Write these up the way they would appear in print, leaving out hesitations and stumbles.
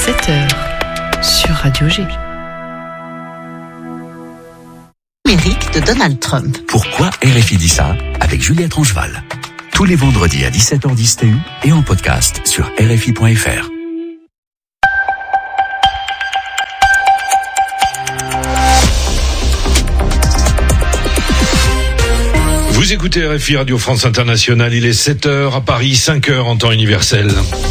7h sur Radio G. Numérique de Donald Trump. Pourquoi RFI dit ça avec Juliette Rangeval. Tous les vendredis à 17h10 TU et en podcast sur RFI.fr. Vous écoutez RFI Radio France Internationale, il est 7h à Paris, 5h en temps universel.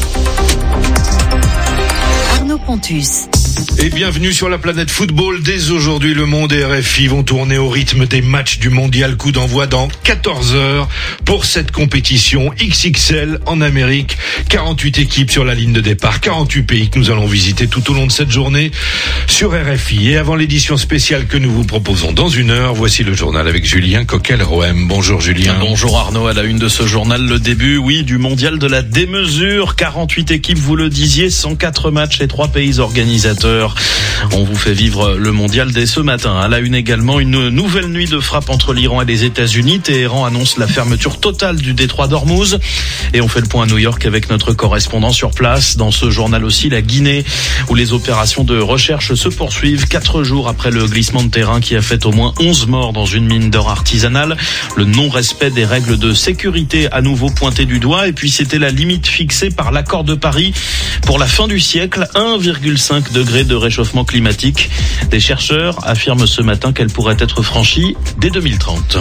Arnaud Pontus. Et bienvenue sur la planète football. Dès aujourd'hui, Le Monde et RFI vont tourner au rythme des matchs du mondial. Coup d'envoi dans 14 heures pour cette compétition XXL en Amérique. 48 équipes sur la ligne de départ, 48 pays que nous allons visiter tout au long de cette journée sur RFI. Et avant l'édition spéciale que nous vous proposons dans une heure, voici le journal avec Julien Coquel-Roem. Bonjour Julien. Bonjour Arnaud, à la une de ce journal, le début, du mondial de la démesure. 48 équipes, vous le disiez, 104 matchs et 3 pays organisateurs. On vous fait vivre le mondial dès ce matin. À la une également, une nouvelle nuit de frappe entre l'Iran et les États-Unis. Téhéran annonce la fermeture totale du détroit d'Ormuz. Et on fait le point à New York avec notre correspondant sur place. Dans ce journal aussi, la Guinée, où les opérations de recherche se poursuivent 4 jours après le glissement de terrain qui a fait au moins 11 morts dans une mine d'or artisanale. Le non-respect des règles de sécurité à nouveau pointé du doigt. Et puis c'était la limite fixée par l'accord de Paris pour la fin du siècle, 1,5 degré de réchauffement climatique. Des chercheurs affirment ce matin qu'elle pourrait être franchie dès 2030.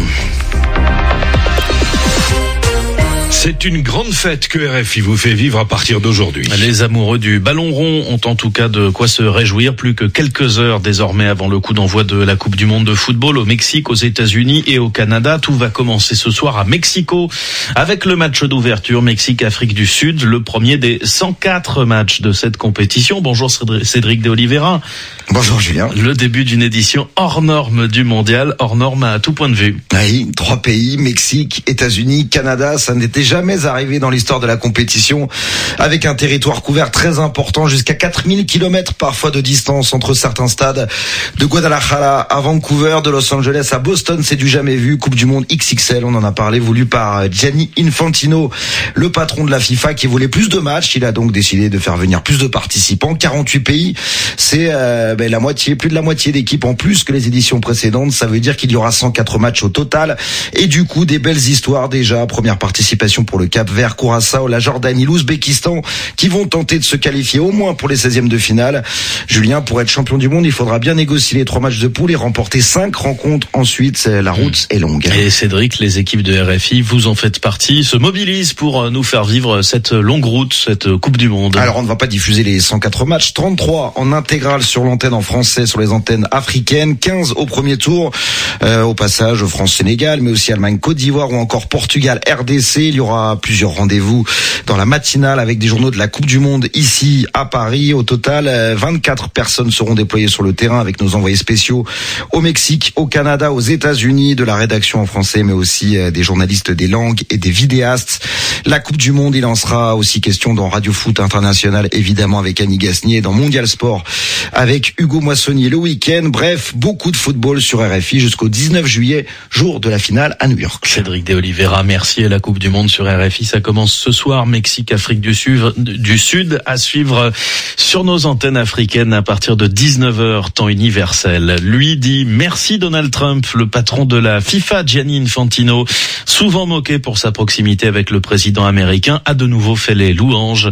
C'est une grande fête que RFI vous fait vivre à partir d'aujourd'hui. Les amoureux du ballon rond ont en tout cas de quoi se réjouir. Plus que quelques heures désormais avant le coup d'envoi de la Coupe du Monde de football au Mexique, aux États-Unis et au Canada. Tout va commencer ce soir à Mexico avec le match d'ouverture Mexique-Afrique du Sud, le premier des 104 matchs de cette compétition. Bonjour Cédric de Oliveira. Bonjour Julien. Le début d'une édition hors norme du mondial, hors norme à tout point de vue. Oui, 3 pays, Mexique, États-Unis, Canada, ça n'était jamais arrivé dans l'histoire de la compétition, avec un territoire couvert très important, jusqu'à 4000 km parfois de distance entre certains stades, de Guadalajara à Vancouver, de Los Angeles à Boston, c'est du jamais vu. Coupe du Monde XXL, on en a parlé, voulu par Gianni Infantino, le patron de la FIFA, qui voulait plus de matchs. Il a donc décidé de faire venir plus de participants, 48 pays, c'est la moitié, plus de la moitié d'équipes en plus que les éditions précédentes. Ça veut dire qu'il y aura 104 matchs au total, et du coup des belles histoires déjà. Première participation pour le Cap-Vert, Curaçao, la Jordanie, l'Ouzbékistan, qui vont tenter de se qualifier au moins pour les 16e de finale. Julien, pour être champion du monde, il faudra bien négocier les 3 matchs de poule et remporter 5 rencontres ensuite. La route est longue. Et Cédric, les équipes de RFI, vous en faites partie, se mobilisent pour nous faire vivre cette longue route, cette Coupe du Monde. Alors on ne va pas diffuser les 104 matchs, 33 en intégrale sur l'antenne en français, sur les antennes africaines, 15 au premier tour, au passage France-Sénégal, mais aussi Allemagne-Côte d'Ivoire ou encore Portugal-RDC. Il y aura plusieurs rendez-vous dans la matinale avec des journaux de la Coupe du Monde ici à Paris. Au total, 24 personnes seront déployées sur le terrain avec nos envoyés spéciaux au Mexique, au Canada, aux États-Unis, de la rédaction en français, mais aussi des journalistes des langues et des vidéastes. La Coupe du Monde, il en sera aussi question dans Radio Foot International, évidemment avec Annie Gasnier, et dans Mondial Sport avec Hugo Moissonnier le week-end. Bref, beaucoup de football sur RFI jusqu'au 19 juillet, jour de la finale à New York. Cédric de Oliveira, merci. Et la Coupe du Monde sur RFI, ça commence ce soir. Mexique, Afrique du Sud, à suivre sur nos antennes africaines à partir de 19h, temps universel. Lui dit merci Donald Trump, le patron de la FIFA, Gianni Infantino, souvent moqué pour sa proximité avec le président américain, a de nouveau fait les louanges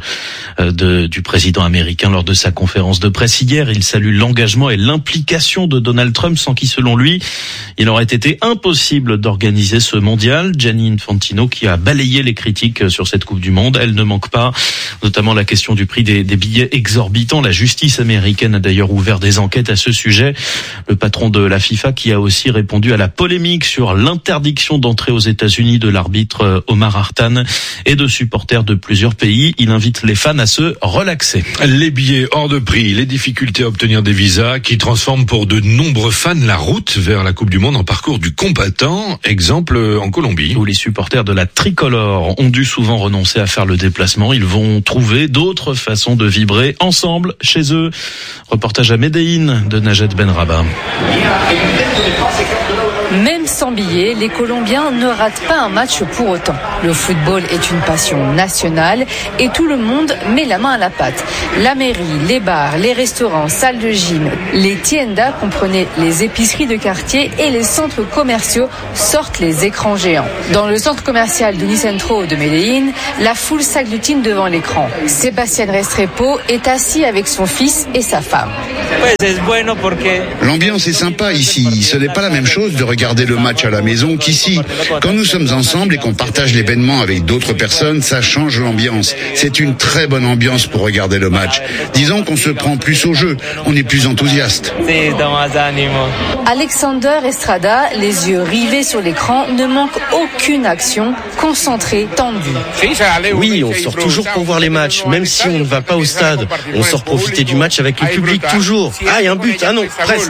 du président américain lors de sa conférence de presse hier. Il salue l'engagement et l'implication de Donald Trump, sans qui, selon lui, il aurait été impossible d'organiser ce mondial. Gianni Infantino qui a balayé les critiques sur cette Coupe du Monde. Elle ne manque pas, notamment la question du prix des billets exorbitants. La justice américaine a d'ailleurs ouvert des enquêtes à ce sujet. Le patron de la FIFA qui a aussi répondu à la polémique sur l'interdiction d'entrée aux États-Unis de l'arbitre Omar Hartan et de supporters de plusieurs pays. Il invite les fans à se relaxer. Les billets hors de prix, les difficultés à obtenir des visas qui transforment pour de nombreux fans la route vers la Coupe du Monde en parcours du combattant. Exemple en Colombie, où les supporters de la tricolore ont dû souvent renoncer à faire le déplacement. Ils vont trouver d'autres façons de vibrer ensemble chez eux. Reportage à Médéine de Najat Benrabah. Même sans billets, les Colombiens ne ratent pas un match pour autant. Le football est une passion nationale et tout le monde met la main à la pâte. La mairie, les bars, les restaurants, salles de gym, les tiendas, comprenez les épiceries de quartier et les centres commerciaux sortent les écrans géants. Dans le centre commercial d'Unicentro de Medellín, la foule s'agglutine devant l'écran. Sébastien Restrepo est assis avec son fils et sa femme. L'ambiance est sympa ici. Ce n'est pas la même chose de regarder le match à la maison qu'ici. Quand nous sommes ensemble et qu'on partage l'événement avec d'autres personnes, ça change l'ambiance. C'est une très bonne ambiance pour regarder le match. Disons qu'on se prend plus au jeu. On est plus enthousiaste. Alexander Estrada, les yeux rivés sur l'écran, ne manque aucune action, concentré, tendu. Oui, on sort toujours pour voir les matchs, même si on ne va pas au stade. On sort profiter du match avec le public toujours. Ah, il y a un but. Ah non, presque.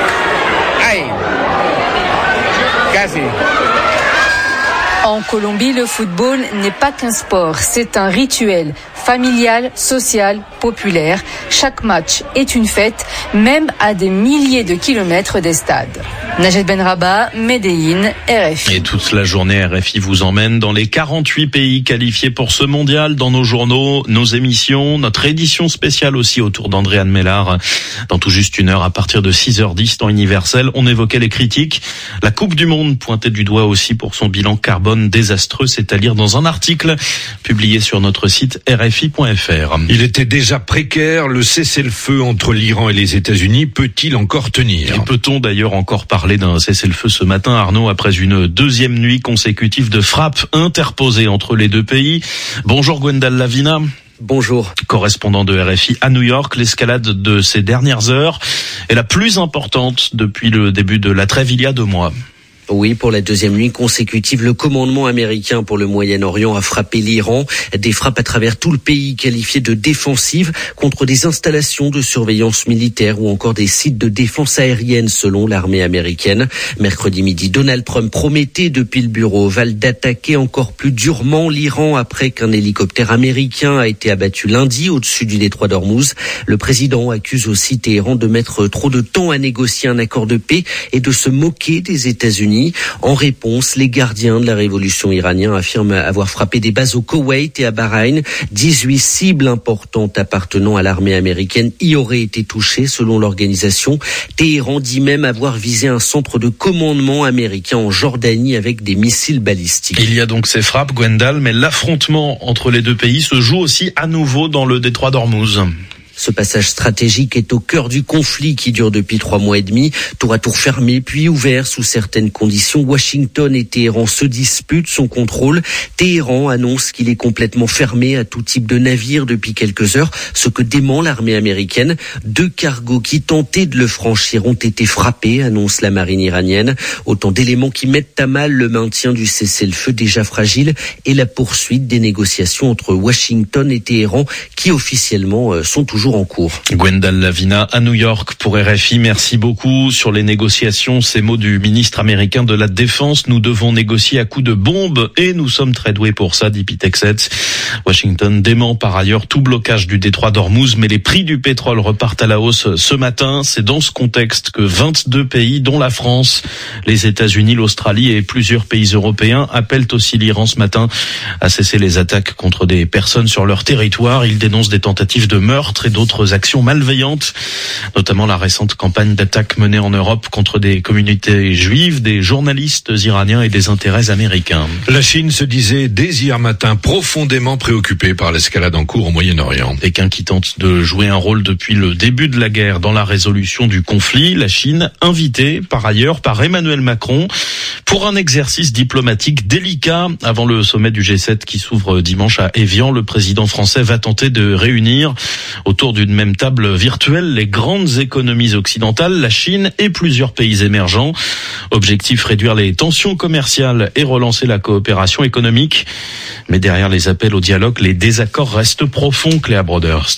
En Colombie, le football n'est pas qu'un sport, c'est un rituel familial, social, populaire. Chaque match est une fête, même à des milliers de kilomètres des stades. Najed Benraba, Medellín, RFI. Et toute la journée, RFI vous emmène dans les 48 pays qualifiés pour ce mondial, dans nos journaux, nos émissions, notre édition spéciale aussi autour d'Andréane Mellard. Dans tout juste une heure, à partir de 6h10, temps universel, on évoquait les critiques. La Coupe du Monde pointait du doigt aussi pour son bilan carbone désastreux, c'est à lire dans un article publié sur notre site RFI.fr. Il était déjà précaire, le cessez-le-feu entre l'Iran et les États-Unis peut-il encore tenir ? Et peut-on d'ailleurs encore parler d'un cessez-le-feu ce matin, Arnaud, après une deuxième nuit consécutive de frappes interposées entre les deux pays. Bonjour Gwendal Lavina. Bonjour. Correspondant de RFI à New York, l'escalade de ces dernières heures est la plus importante depuis le début de la trêve il y a 2 mois. Oui, pour la deuxième nuit consécutive, le commandement américain pour le Moyen-Orient a frappé l'Iran. Des frappes à travers tout le pays qualifiées de défensives contre des installations de surveillance militaire ou encore des sites de défense aérienne selon l'armée américaine. Mercredi midi, Donald Trump promettait depuis le bureau ovale d'attaquer encore plus durement l'Iran après qu'un hélicoptère américain a été abattu lundi au-dessus du détroit d'Ormuz. Le président accuse aussi Téhéran de mettre trop de temps à négocier un accord de paix et de se moquer des États-Unis. En réponse, les gardiens de la révolution iranienne affirment avoir frappé des bases au Koweït et à Bahreïn. 18 cibles importantes appartenant à l'armée américaine y auraient été touchées selon l'organisation. Téhéran dit même avoir visé un centre de commandement américain en Jordanie avec des missiles balistiques. Il y a donc ces frappes, Gwendal, mais l'affrontement entre les deux pays se joue aussi à nouveau dans le détroit d'Ormuz. Ce passage stratégique est au cœur du conflit qui dure depuis 3 mois et demi, tour à tour fermé puis ouvert sous certaines conditions. Washington et Téhéran se disputent son contrôle. Téhéran annonce qu'il est complètement fermé à tout type de navire depuis quelques heures, ce que dément l'armée américaine. 2 cargos qui tentaient de le franchir ont été frappés, annonce la marine iranienne. Autant d'éléments qui mettent à mal le maintien du cessez-le-feu déjà fragile et la poursuite des négociations entre Washington et Téhéran qui officiellement sont toujours en cours. Gwendal Lavina à New York pour RFI. Merci beaucoup. Sur les négociations, ces mots du ministre américain de la Défense. Nous devons négocier à coups de bombes et nous sommes très doués pour ça, dit Pete Hegseth. Washington dément par ailleurs tout blocage du détroit d'Ormuz, mais les prix du pétrole repartent à la hausse ce matin. C'est dans ce contexte que 22 pays, dont la France, les États-Unis, l'Australie et plusieurs pays européens appellent aussi l'Iran ce matin à cesser les attaques contre des personnes sur leur territoire. Ils dénoncent des tentatives de meurtre et d'autres actions malveillantes, notamment la récente campagne d'attaque menée en Europe contre des communautés juives, des journalistes iraniens et des intérêts américains. La Chine se disait dès hier matin profondément préoccupée par l'escalade en cours au Moyen-Orient. Pékin qui tente de jouer un rôle depuis le début de la guerre dans la résolution du conflit. La Chine invitée par ailleurs par Emmanuel Macron pour un exercice diplomatique délicat avant le sommet du G7 qui s'ouvre dimanche à Évian. Le président français va tenter de réunir autour d'une même table virtuelle les grandes économies occidentales, la Chine et plusieurs pays émergents. Objectif, réduire les tensions commerciales et relancer la coopération économique. Mais derrière les appels au dialogue, les désaccords restent profonds, Cléa Broderst.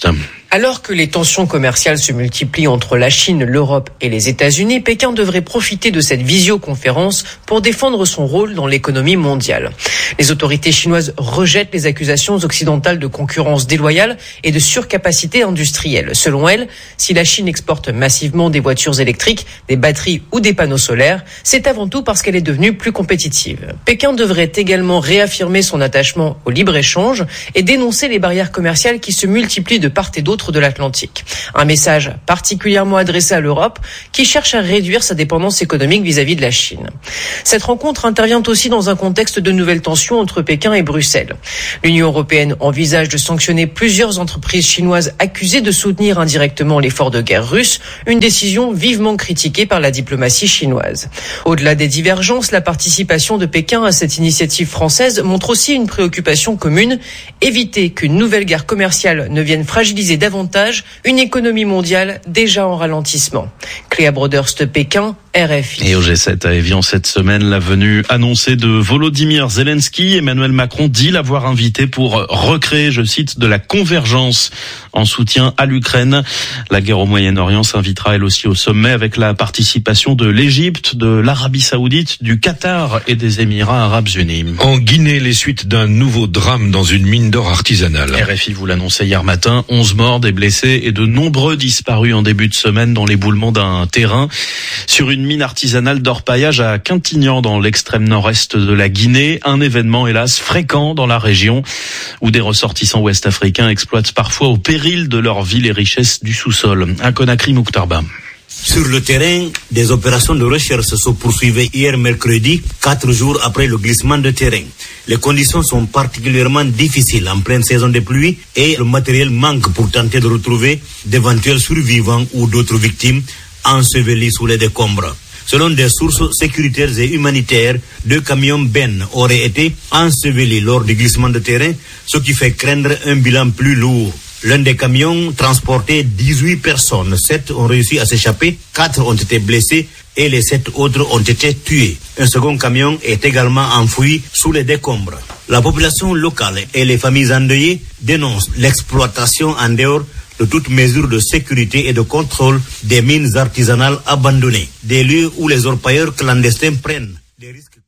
Alors que les tensions commerciales se multiplient entre la Chine, l'Europe et les États-Unis, Pékin devrait profiter de cette visioconférence pour défendre son rôle dans l'économie mondiale. Les autorités chinoises rejettent les accusations occidentales de concurrence déloyale et de surcapacité industrielle. Selon elles, si la Chine exporte massivement des voitures électriques, des batteries ou des panneaux solaires, c'est avant tout parce qu'elle est devenue plus compétitive. Pékin devrait également réaffirmer son attachement au libre-échange et dénoncer les barrières commerciales qui se multiplient de part et d'autre de l'Atlantique. Un message particulièrement adressé à l'Europe qui cherche à réduire sa dépendance économique vis-à-vis de la Chine. Cette rencontre intervient aussi dans un contexte de nouvelles tensions entre Pékin et Bruxelles. L'Union européenne envisage de sanctionner plusieurs entreprises chinoises accusées de soutenir indirectement l'effort de guerre russe, une décision vivement critiquée par la diplomatie chinoise. Au-delà des divergences, la participation de Pékin à cette initiative française montre aussi une préoccupation commune, éviter qu'une nouvelle guerre commerciale ne vienne fragiliser davantage une économie mondiale déjà en ralentissement. Cléa Broderst, Pékin, RFI. Et au G7 à Évian cette semaine, la venue annoncée de Volodymyr Zelensky. Emmanuel Macron dit l'avoir invité pour recréer, je cite, de la convergence en soutien à l'Ukraine. La guerre au Moyen-Orient s'invitera elle aussi au sommet avec la participation de l'Égypte, de l'Arabie Saoudite, du Qatar et des Émirats Arabes Unis. En Guinée, les suites d'un nouveau drame dans une mine d'or artisanale. RFI vous l'annonçait hier matin, 11 morts, des blessés et de nombreux disparus en début de semaine dans l'éboulement d'un terrain sur une mine artisanale d'orpaillage à Quintignan dans l'extrême nord-est de la Guinée. Un événement hélas fréquent dans la région où des ressortissants ouest-africains exploitent parfois au péril de leur vie les richesses du sous-sol. À Conakry, Mouktarba. Sur le terrain, des opérations de recherche se sont poursuivies hier mercredi, 4 jours après le glissement de terrain. Les conditions sont particulièrement difficiles en pleine saison de pluie et le matériel manque pour tenter de retrouver d'éventuels survivants ou d'autres victimes ensevelis sous les décombres. Selon des sources sécuritaires et humanitaires, 2 camions bennes auraient été ensevelis lors du glissement de terrain, ce qui fait craindre un bilan plus lourd. L'un des camions transportait 18 personnes. 7 ont réussi à s'échapper, 4 ont été blessés et les 7 autres ont été tués. Un second camion est également enfoui sous les décombres. La population locale et les familles endeuillées dénoncent l'exploitation en dehors de toute mesure de sécurité et de contrôle des mines artisanales abandonnées, des lieux où les orpailleurs clandestins prennent des risques.